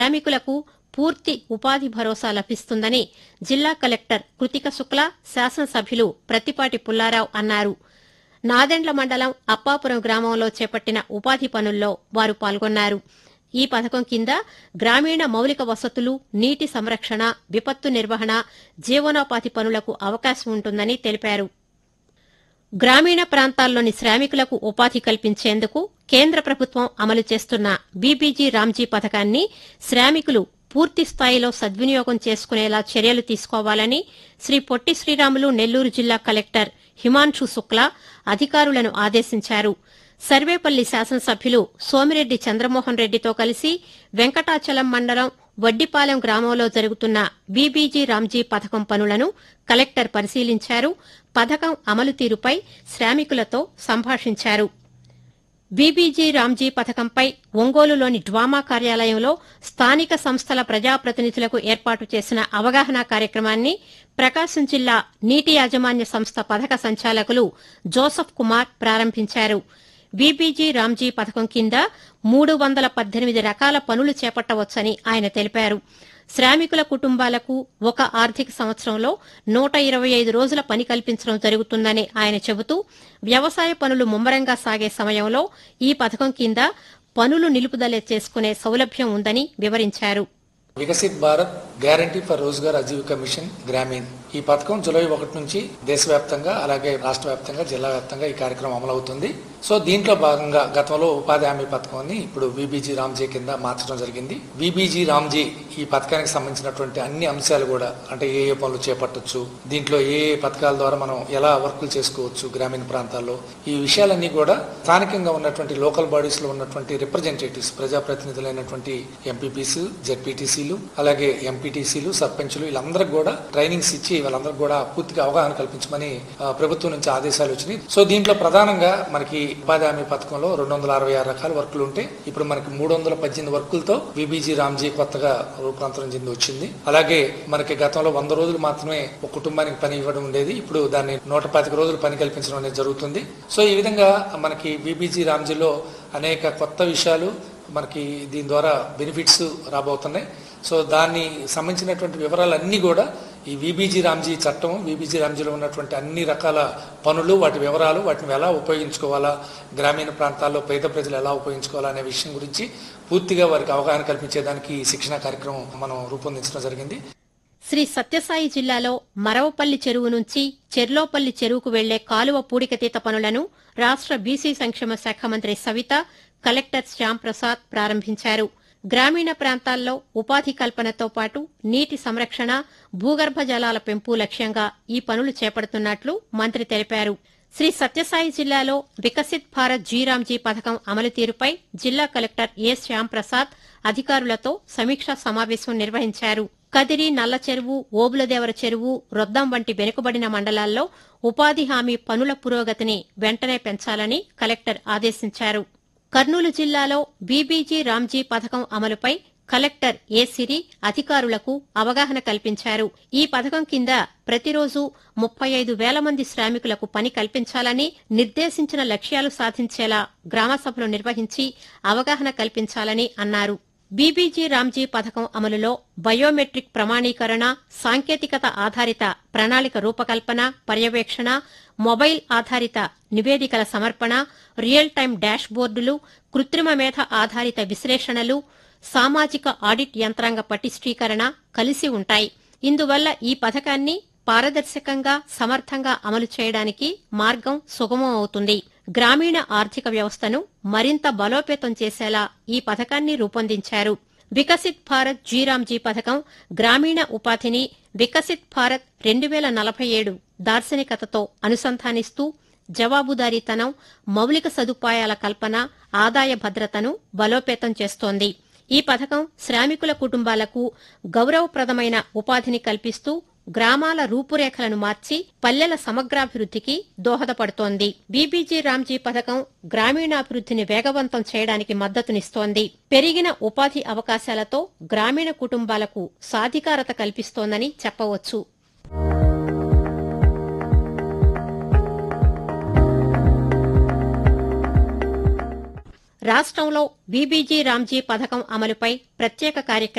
శ్రామికులకు పూర్తి ఉపాధి భరోసా లభిస్తుందని జిల్లా కలెక్టర్ కృతిక శుక్లా, శాసనసభ్యులు ప్రత్తిపాటి పుల్లారావు అన్నారు. నాదెండ్ల మండలం అప్పాపురం గ్రామంలో చేపట్టిన ఉపాధి పనుల్లో వారు పాల్గొన్నారు. ఈ పథకం కింద గ్రామీణ మౌలిక వసతులు, నీటి సంరక్షణ, విపత్తు నిర్వహణ, జీవనోపాధి పనులకు అవకాశం ఉంటుందని తెలిపారు. గ్రామీణ ప్రాంతాల్లోని శ్రామికులకు ఉపాధి కల్పించేందుకు కేంద్ర ప్రభుత్వం అమలు చేస్తున్న బీబీజీ రామ్జీ పథకాన్ని శ్రామికులు పూర్తి స్థాయిలో సద్వినియోగం చేసుకునేలా చర్యలు తీసుకోవాలని శ్రీ పొట్టి శ్రీరాములు నెల్లూరు జిల్లా కలెక్టర్ హిమాన్షు శుక్లా అధికారులను ఆదేశించారు. సర్వేపల్లి శాసనసభ్యులు సోమిరెడ్డి చంద్రమోహన్ రెడ్డితో కలిసి వెంకటాచలం మండలం వడ్డిపాలెం గ్రామంలో జరుగుతున్న బీబీజీ రామ్జీ పథకం పనులను కలెక్టర్ పరిశీలించారు. పథకం అమలు తీరుపై శ్రామికులతో సంభాషించారు. బీబీజీ రామ్జీ పథకంపై ఒంగోలులోని డ్వామా కార్యాలయంలో స్థానిక సంస్థల ప్రజాప్రతినిధులకు ఏర్పాటు చేసిన అవగాహన కార్యక్రమాన్ని ప్రకాశం జిల్లా నీటి యాజమాన్య సంస్థ పథక సంచాలకులు జోసఫ్ కుమార్ ప్రారంభించారు. బీబీజీ రామ్జీ పథకం కింద 318 రకాల పనులు చేపట్టవచ్చని ఆయన తెలిపారు. శ్రామికుల కుటుంబాలకు ఒక ఆర్థిక సంవత్సరంలో 125 రోజుల పని కల్పించడం జరుగుతుందని ఆయన చెబుతూ, వ్యవసాయ పనులు ముమ్మరంగా సాగే సమయంలో ఈ పథకం కింద పనులు నిలుపుదల చేసుకునే సౌలభ్యం ఉందని వివరించారు. Viksit Bharat guarantee for Rozgar Aajeevika machine Grameen ఈ పథకం జూలై 1 నుంచి దేశవ్యాప్తంగా అలాగే రాష్ట్ర వ్యాప్తంగా జిల్లా వ్యాప్తంగా ఈ కార్యక్రమం అమలవుతుంది. సో దీంట్లో భాగంగా గతంలో ఉపాధి హామీ పథకాన్ని ఇప్పుడు బీబీజీ రామ్జీ కింద మార్చడం జరిగింది. బీబీజీ రామ్జీ ఈ పథకానికి సంబంధించినటువంటి అన్ని అంశాలు కూడా, అంటే ఏ ఏ పనులు చేపట్టొచ్చు, దీంట్లో ఏ ఏ పథకాల ద్వారా మనం ఎలా వర్కులు చేసుకోవచ్చు గ్రామీణ ప్రాంతాల్లో, ఈ విషయాలన్నీ కూడా స్థానికంగా ఉన్నటువంటి లోకల్ బాడీస్ లో ఉన్నటువంటి రిప్రజెంటేటివ్స్, ప్రజాప్రతినిధులైనటువంటి ఎంపీపీసీ, జెడ్పీటీసీలు, అలాగే ఎంపీటీసీలు, సర్పంచులు వీళ్ళందరికీ కూడా ట్రైనింగ్స్ ఇచ్చి వాళ్ళందరికీ కూడా పూర్తిగా అవగాహన కల్పించమని ప్రభుత్వం నుంచి ఆదేశాలు వచ్చినాయి. సో దీంట్లో ప్రధానంగా మనకి ఉపాధి హామీ పథకంలో 266 రకాల వర్కులు ఉంటే ఇప్పుడు మనకి 318 వర్కులతో బీబీజీ రామ్జీ కొత్తగా రూపాంతరం చెంది వచ్చింది. అలాగే మనకి గతంలో 100 రోజులు మాత్రమే ఒక కుటుంబానికి పని ఇవ్వడం ఉండేది. ఇప్పుడు దాన్ని 125 రోజులు పని కల్పించడం అనేది జరుగుతుంది. సో ఈ విధంగా మనకి బీబీజీ రామ్జీలో అనేక కొత్త విషయాలు మనకి దీని ద్వారా బెనిఫిట్స్ రాబోతున్నాయి. సో దాన్ని సంబంధించినటువంటి వివరాలన్నీ కూడా ఈ బీబీజీ రామ్జీ చట్టం, బీబీజీ రామ్జీలో ఉన్నటువంటి అన్ని రకాల పనులు, వాటి వివరాలు, వాటిని ఎలా ఉపయోగించుకోవాలా, గ్రామీణ ప్రాంతాల్లో పేద ప్రజలు ఎలా ఉపయోగించుకోవాలా అనే విషయం గురించి పూర్తిగా వారికి అవగాహన కల్పించేదానికి ఈ శిక్షణా కార్యక్రమం మనం రూపొందించడం జరిగింది. శ్రీ సత్యసాయి జిల్లాలో మరవపల్లి చెరువు నుంచి చెర్లోపల్లి చెరువుకు వెళ్లే కాలువ పూడికతీత పనులను రాష్ట్ర బీసీ సంక్షేమ శాఖ మంత్రి సవిత, కలెక్టర్ శ్యాంప్రసాద్ ప్రారంభించారు. గ్రామీణ ప్రాంతాల్లో ఉపాధి కల్పనతో పాటు నీటి సంరక్షణ, భూగర్భ జలాల పెంపు లక్ష్యంగా ఈ పనులు చేపడుతున్నట్లు మంత్రి తెలిపారు. శ్రీ సత్యసాయి జిల్లాలో వికసిత్ భారత్ జీరామ్జీ పథకం అమలు తీరుపై జిల్లా కలెక్టర్ ఏ శ్యాంప్రసాద్ అధికారులతో సమీక్షా సమావేశం నిర్వహించారు. కదిరి, నల్ల చెరువు, ఓబులదేవర చెరువు, రొద్దం వంటి వెనుకబడిన మండలాల్లో ఉపాధి హామీ పనుల పురోగతిని వెంటనే పెంచాలని కలెక్టర్ ఆదేశించారు. కర్నూలు జిల్లాలో బీబీజీ రామ్జీ పథకం అమలుపై కలెక్టర్ ఏ సిరి అధికారులకు అవగాహన కల్పించారు. ఈ పథకం కింద ప్రతిరోజు 35,000 మంది శ్రామికులకు పని కల్పించాలని, నిర్దేశించిన లక్ష్యాలు సాధించేలా గ్రామసభలు నిర్వహించి అవగాహన కల్పించాలని అన్నారు. బీబీజీ రామ్జీ పథకం అమలులో బయోమెట్రిక్ ప్రమాణీకరణ, సాంకేతికత ఆధారిత ప్రణాళిక రూపకల్పన, పర్యవేక్షణ, మొబైల్ ఆధారిత నివేదికల సమర్పణ, రియల్ టైం డాష్ బోర్డులు, కృత్రిమ మేధ ఆధారిత విశ్లేషణలు, సామాజిక ఆడిట్ యంత్రాంగ పటిష్టీకరణ కలిసి ఉంటాయి. ఇందువల్ల ఈ పథకాన్ని పారదర్శకంగా, సమర్థంగా అమలు చేయడానికి మార్గం సుగమం అవుతుంది. గ్రామీణ ఆర్థిక వ్యవస్థను మరింత బలోపేతం చేసేలా ఈ పథకాన్ని రూపొందించారు. వికసిత్ భారత్ జీరామ్జీ పథకం గ్రామీణ ఉపాధిని వికసిత్ భారత్ 2047 దార్శనికతతో అనుసంధానిస్తూ జవాబుదారీతనం, మౌలిక సదుపాయాల కల్పన, ఆదాయ భద్రతను బలోపేతం చేస్తోంది. ఈ పథకం శ్రామికుల కుటుంబాలకు గౌరవప్రదమైన ఉపాధిని కల్పిస్తూ గ్రామాల రూపురేఖలను మార్చి పల్లెల సమగ్రాభివృద్ధికి దోహదపడుతోంది. బీబీజీ రామ్జీ పథకం గ్రామీణాభివృద్ధిని వేగవంతం చేయడానికి మద్దతునిస్తోంది. పెరిగిన ఉపాధి అవకాశాలతో గ్రామీణ కుటుంబాలకు సాధికారత కల్పిస్తోందని చెప్పవచ్చు. రాష్ట్రంలో బీబీజీ రామ్జీ పథకం అమలుపై ప్రత్యేక కార్యక్రమం